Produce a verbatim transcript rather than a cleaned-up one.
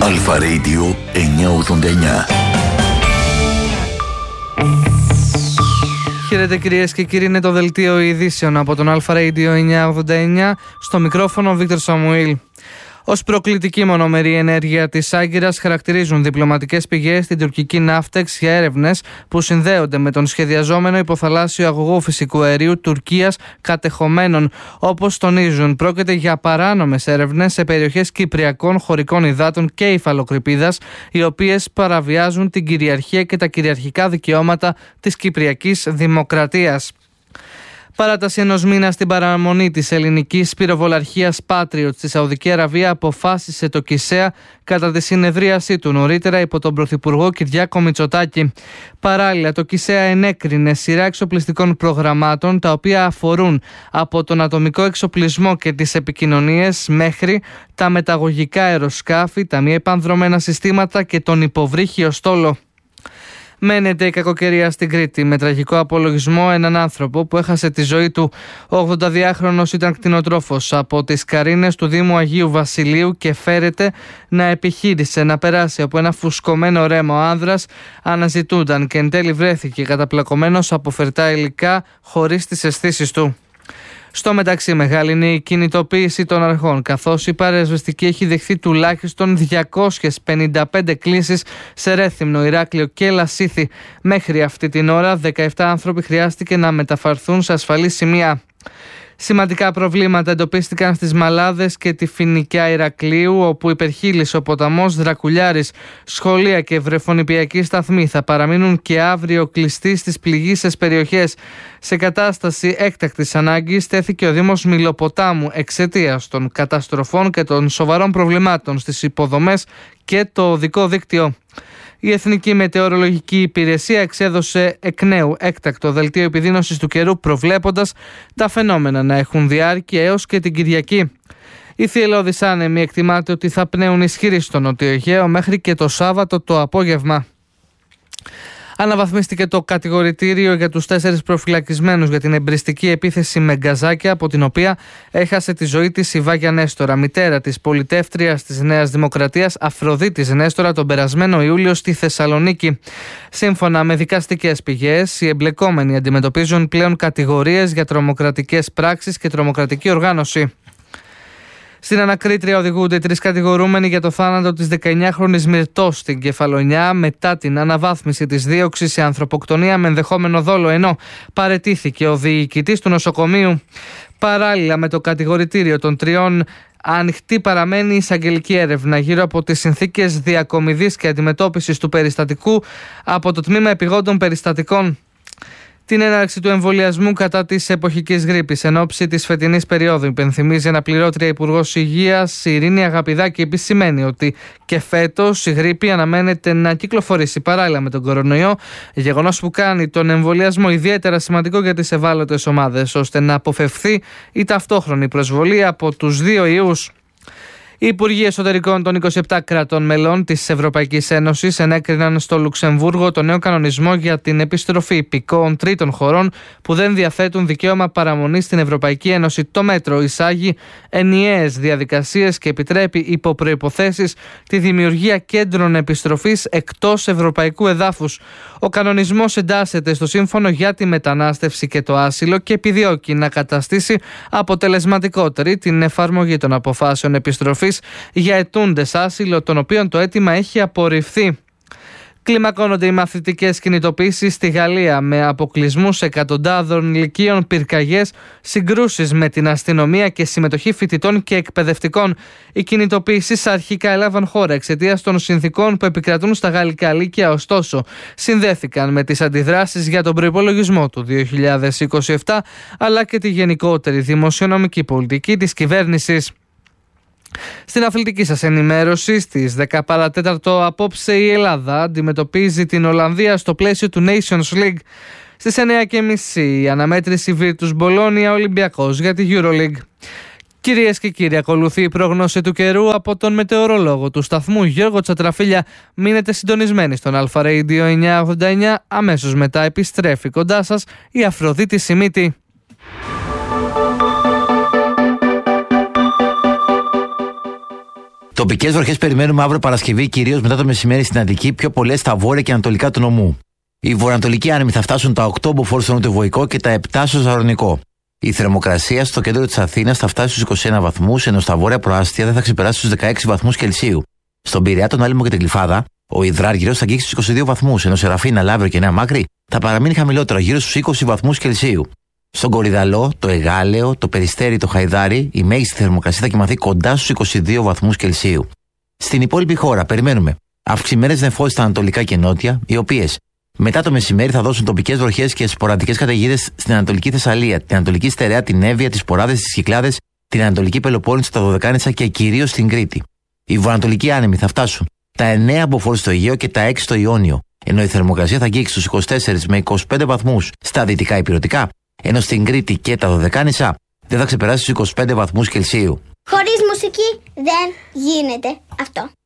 Αλφα Radio εννιακόσια ογδόντα εννιά. Χαίρετε κυρίες και κύριοι, είναι το δελτίο ειδήσεων από τον Αλφα Radio εννιακόσια ογδόντα εννιά. Στο μικρόφωνο Βίκτορ Σαμουήλ. Ως προκλητική μονομερή ενέργεια της Άγκυρας χαρακτηρίζουν διπλωματικές πηγές την τουρκική Ναύτεξ για έρευνες που συνδέονται με τον σχεδιαζόμενο υποθαλάσσιο αγωγό φυσικού αερίου Τουρκίας κατεχομένων. Όπως τονίζουν, πρόκειται για παράνομες έρευνες σε περιοχές κυπριακών χωρικών υδάτων και υφαλοκρηπίδας, οι οποίες παραβιάζουν την κυριαρχία και τα κυριαρχικά δικαιώματα της Κυπριακής Δημοκρατίας. Παράταση ενός μήνα στην παραμονή της ελληνικής πυροβολαρχίας Patriot στη Σαουδική Αραβία αποφάσισε το ΚΙΣΕΑ κατά τη συνεδρίασή του νωρίτερα υπό τον Πρωθυπουργό Κυριάκο Μητσοτάκη. Παράλληλα, το ΚΙΣΕΑ ενέκρινε σειρά εξοπλιστικών προγραμμάτων τα οποία αφορούν από τον ατομικό εξοπλισμό και τις επικοινωνίες μέχρι τα μεταγωγικά αεροσκάφη, τα μη επανδρομένα συστήματα και τον υποβρύχιο στόλο. Μένεται η κακοκαιρία στην Κρήτη με τραγικό απολογισμό έναν άνθρωπο που έχασε τη ζωή του. Ο ογδονταδυάχρονος ήταν κτηνοτρόφος από τις Καρίνες του Δήμου Αγίου Βασιλείου και φέρεται να επιχείρησε να περάσει από ένα φουσκωμένο ρέμα. Ο άνδρας αναζητούνταν και εν τέλει βρέθηκε καταπλακωμένος από φερτά υλικά χωρίς τις αισθήσεις του. Στο μεταξύ, μεγάλη είναι η κινητοποίηση των αρχών, καθώς η παρεσβεστική έχει δεχθεί τουλάχιστον διακόσιες πενήντα πέντε κλήσεις σε Ρέθυμνο, Ηράκλειο και Λασίθι. Μέχρι αυτή την ώρα, δεκαεπτά άνθρωποι χρειάστηκε να μεταφερθούν σε ασφαλή σημεία. Σημαντικά προβλήματα εντοπίστηκαν στις Μαλάδες και τη Φοινικιά Ηρακλείου, όπου υπερχείλησε ο ποταμός Δρακουλιάρης. Σχολεία και βρεφονιπιακοί σταθμοί θα παραμείνουν και αύριο κλειστοί στις πληγείσες περιοχές. Σε κατάσταση έκτακτης ανάγκης τέθηκε ο Δήμος Μιλοποτάμου εξαιτίας των καταστροφών και των σοβαρών προβλημάτων στις υποδομές και το οδικό δίκτυο. Η Εθνική Μετεωρολογική Υπηρεσία εξέδωσε εκ νέου έκτακτο δελτίο επιδείνωσης του καιρού, προβλέποντας τα φαινόμενα να έχουν διάρκεια έως και την Κυριακή. Οι θυελλώδεις άνεμοι εκτιμάται ότι θα πνέουν ισχυροί στο Νότιο Αιγαίο μέχρι και το Σάββατο το απόγευμα. Αναβαθμίστηκε το κατηγορητήριο για τους τέσσερις προφυλακισμένους για την εμπριστική επίθεση με γκαζάκια, από την οποία έχασε τη ζωή της η Βάγια Νέστορα, μητέρα της πολιτεύτριας της Νέας Δημοκρατίας Αφροδίτης Νέστορα, τον περασμένο Ιούλιο στη Θεσσαλονίκη. Σύμφωνα με δικαστικές πηγές, οι εμπλεκόμενοι αντιμετωπίζουν πλέον κατηγορίες για τρομοκρατικές πράξεις και τρομοκρατική οργάνωση. Στην ανακρίτρια οδηγούνται οι τρεις κατηγορούμενοι για το θάνατο της δεκαεννιάχρονης Μυρτός στην Κεφαλονιά μετά την αναβάθμιση της δίωξης σε ανθρωποκτονία με ενδεχόμενο δόλο, ενώ παραιτήθηκε ο διοικητής του νοσοκομείου. Παράλληλα με το κατηγορητήριο των τριών, ανοιχτή παραμένει η εισαγγελική έρευνα γύρω από τις συνθήκες διακομιδής και αντιμετώπισης του περιστατικού από το Τμήμα Επιγόντων Περιστατικών. Την έναρξη του εμβολιασμού κατά της εποχικής γρίπης εν ώψη της φετινής περίοδου, υπενθυμίζει αναπληρώτρια Υπουργός Υγείας η Ειρήνη Αγαπηδάκη, επισημαίνει ότι και φέτος η γρίπη αναμένεται να κυκλοφορήσει παράλληλα με τον κορονοϊό, γεγονός που κάνει τον εμβολιασμό ιδιαίτερα σημαντικό για τις ευάλωτες ομάδες, ώστε να αποφευθεί η ταυτόχρονη προσβολή από τους δύο ιούς. Οι Υπουργοί Εσωτερικών των είκοσι επτά κρατών μελών της Ευρωπαϊκής Ένωσης ενέκριναν στο Λουξεμβούργο το νέο κανονισμό για την επιστροφή υπηκόων τρίτων χωρών που δεν διαθέτουν δικαίωμα παραμονής στην Ευρωπαϊκή Ένωση. Το μέτρο εισάγει ενιαίες διαδικασίες και επιτρέπει υπό προϋποθέσεις τη δημιουργία κέντρων επιστροφής εκτός ευρωπαϊκού εδάφους. Ο κανονισμός εντάσσεται στο Σύμφωνο για τη Μετανάστευση και το Άσυλο και επιδιώκει να καταστήσει αποτελεσματικότερη την εφαρμογή των αποφάσεων επιστροφής για αιτούντες άσυλο, των οποίων το αίτημα έχει απορριφθεί. Κλιμακώνονται οι μαθητικές κινητοποίησεις στη Γαλλία με αποκλεισμούς εκατοντάδων λυκείων, πυρκαγιές, συγκρούσεις με την αστυνομία και συμμετοχή φοιτητών και εκπαιδευτικών. Οι κινητοποίησεις αρχικά έλαβαν χώρα εξαιτίας των συνθήκων που επικρατούν στα γαλλικά λύκεια, ωστόσο συνδέθηκαν με τις αντιδράσεις για τον προϋπολογισμό του δύο χιλιάδες είκοσι επτά αλλά και τη γενικότερη δημοσιονομική πολιτική της κυβέρνησης. Στην αθλητική σας ενημέρωση, στις δέκα παρά τέταρτο απόψε η Ελλάδα αντιμετωπίζει την Ολλανδία στο πλαίσιο του Nations League. Στις εννιά και μισή η αναμέτρηση Virtus Bologna Ολυμπιακός για τη EuroLeague. Κυρίες και κύριοι, ακολουθεί η πρόγνωση του καιρού από τον μετεωρολόγο του σταθμού Γιώργο Τσατραφίλια. Μείνετε συντονισμένοι στον Αλφα Radio εννιακόσια ογδόντα εννιά. Αμέσως μετά επιστρέφει κοντά σας η Αφροδίτη Σιμίτη. Τοπικές βροχές περιμένουμε αύριο Παρασκευή, κυρίως μετά το μεσημέρι στην Αττική, πιο πολλές στα βόρεια και ανατολικά του νομού. Οι βορειοανατολικοί άνεμοι θα φτάσουν τα οκτώ μποφόρ στο νοτιοβοϊκό και τα επτά στο ζαρονικό. Η θερμοκρασία στο κέντρο της Αθήνας θα φτάσει στους είκοσι ένα βαθμούς, ενώ στα βόρεια προάστια δεν θα ξεπεράσει τους δεκαέξι βαθμούς Κελσίου. Στον Πειραιά, τον Άλυμο και την Γλυφάδα, ο υδράργυρος θα αγγίξει στους είκοσι δύο βαθμούς, ενώ σε Ραφίνα, Λαύριο και Νέα Μάκρη θα παραμείνει χαμηλότερο, γύρω στους είκοσι βαθμούς Κελσίου. Στον Κορυδαλό, το Εγάλεο, το Περιστέρι, το Χαϊδάρι, η μέγιστη θερμοκρασία θα κοιμαθεί κοντά στους είκοσι δύο βαθμούς Κελσίου. Στην υπόλοιπη χώρα περιμένουμε αυξημένες νεφώσεις στα ανατολικά και νότια, οι οποίες μετά το μεσημέρι θα δώσουν τοπικές βροχές και σποραδικές καταιγίδες στην Ανατολική Θεσσαλία, την Ανατολική Στερεά, την Εύβοια, τις Ποράδες, τις Κυκλάδες, την Ανατολική Πελοπόννησο, τα Δωδεκάνησα και κυρίως στην Κρήτη. Οι βορειοανατολικοί άνεμοι θα φτάσουν τα εννέα μποφόρ στο Αιγαίο και τα έξι στο Ιόνιο, ενώ η θερμοκρασία θα αγγίξει στους είκοσι τέσσερα με είκοσι πέντε βαθμούς στα δυτικά ηπειρωτικά, ενώ στην Κρήτη και τα Δωδεκάνησα δεν θα ξεπεράσει τους είκοσι πέντε βαθμούς Κελσίου. Χωρίς μουσική δεν γίνεται αυτό.